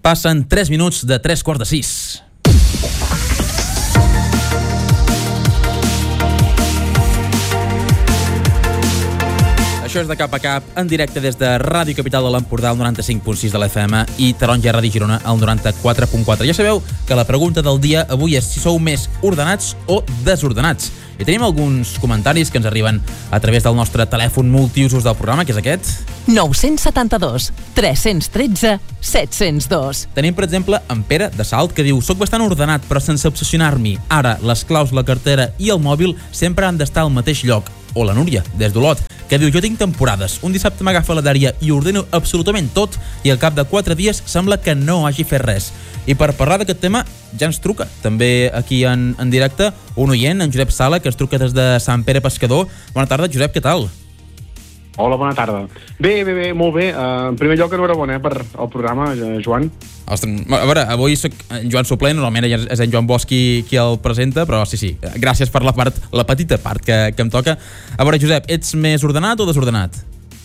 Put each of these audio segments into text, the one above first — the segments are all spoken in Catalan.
Passen 3 minuts de 3:45. Això és de Cap a Cap, en directe des de Ràdio Capital de l'Empordà, al 95.6 de l'FM, i Taronja Ràdio Girona, al 94.4. Ja sabeu que la pregunta del dia avui és si sou més ordenats o desordenats. I tenim alguns comentaris que ens arriben a través del nostre telèfon multiusos del programa, que és aquest. 972 313 702. Tenim, per exemple, en Pere, de Salt, que diu: soc bastant ordenat, però sense obsessionar-m'hi. Ara, les claus, la cartera i el mòbil sempre han d'estar al mateix lloc. O la Núria, des d'Olot, que diu: jo tinc temporades. Un dissabte m'agafa la dèria i ordeno absolutament tot i al cap de 4 dies sembla que no hagi fet res. I per parlar d'aquest tema ja ens truca, també aquí en directe, un oient, en Josep Sala, que ens truca des de Sant Pere Pescador. Bona tarda, Josep, què tal? Hola, bona tarda. Bé, molt bé. En primer lloc, enhorabona per el programa, Joan. Ostres, a veure, avui soc en Joan Soplent, normalment és en Joan Bosch qui el presenta, però sí, gràcies per la petita part que em toca. A veure, Josep, ets més ordenat o desordenat?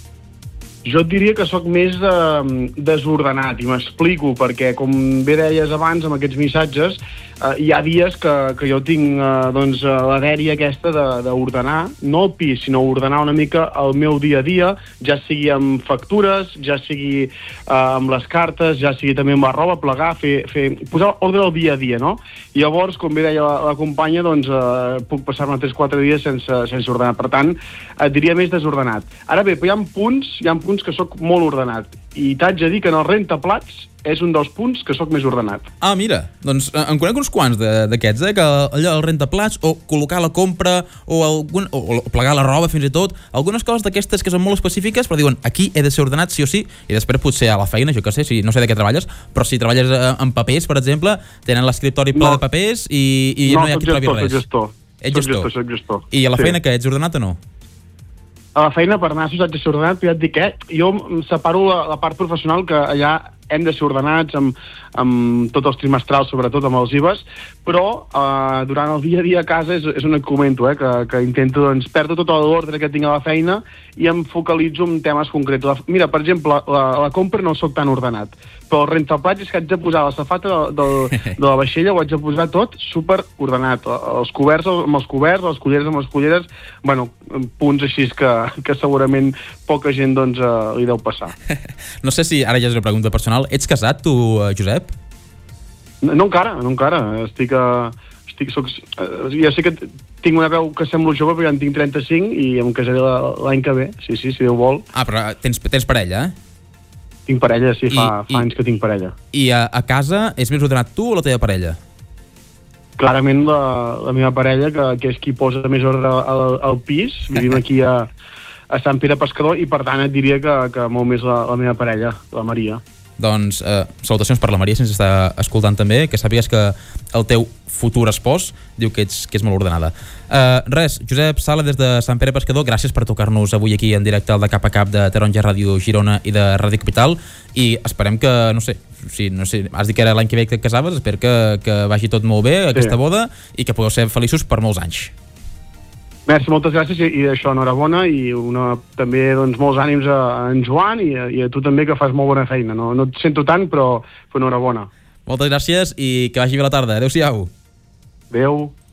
Jo et diria que sóc més desordenat, i m'explico, perquè, com bé deies abans amb aquests missatges, hi ha dies que jo tinc la dèria aquesta d'ordenar, no el pis, sinó ordenar una mica el meu dia a dia, ja sigui amb factures, ja sigui amb les cartes, ja sigui també amb la roba, plegar, posar ordre al dia a dia, no? I llavors, com bé deia la companya, puc passar-me 3-4 dies sense ordenar. Per tant, et diria més desordenat. Ara bé, però hi ha punts que sóc molt ordenat, i t'haig de dir que en el rentaplats és un dels punts que sóc més ordenat. Ah, mira, doncs en conec uns quants d'aquests, que allò, el rentaplats, o col·locar la compra, o plegar la roba fins i tot, algunes coses d'aquestes que són molt específiques, però diuen, aquí he de ser ordenat sí o sí, i després potser a la feina, jo què sé, no sé de què treballes, però si treballes en papers, per exemple, tenen l'escriptori ple de papers i no hi ha qui trobi res. Ets gestor. I a la feina que ets ordenat o no? A la feina, per nassos, haig de ser ordenat, però ja et dic què, jo em separo la part professional, que allà hem de ser ordenats amb tots els trimestrals, sobretot amb els IVAs, però durant el dia a dia a casa és on et comento, que intento, perdo tot l'ordre que tinc a la feina i em focalitzo en temes concrets. Mira, per exemple, la compra no soc tan ordenat, però el rentaplats és que haig de posar la safata de la vaixella, ho haig de posar tot super ordenat, els coberts amb els coberts, les culleres amb les culleres, bueno, punts així que segurament poca gent li deu passar. No sé si ara ja és una pregunta personal, ets casat tu, Josep? No encara. Ja sé que tinc una veu que semblo jove, però ja en tinc 35 i em casaré l'any que ve, sí, si Déu vol. Ah, però tens parella, Tinc parella, sí, fa anys que tinc parella. I a casa és més ordenat tu o la teva parella? Clarament la meva parella, que és qui posa més ordre al pis. Vivim aquí a Sant Pere Pescador i per tant et diria que molt més la meva parella, la Maria. Doncs salutacions per la Maria, si ens està escoltant també, que sàpigues que el teu futur espòs diu que és molt ordenada. Res, Josep Sala des de Sant Pere Pescador, gràcies per tocar-nos avui aquí en directe al de Cap a Cap de Taronja Ràdio Girona i de Ràdio Capital, i esperem que, no sé, has dit que era l'any que ve que et casaves, espero que vagi tot molt bé aquesta boda i que pugueu ser feliços per molts anys. Merci, moltes gràcies i d'això enhorabona i també molts ànims a en Joan i a tu també, que fas molt bona feina. No et sento tant, però enhorabona. Moltes gràcies i que vagi bé la tarda. Adéu-siau. Adéu.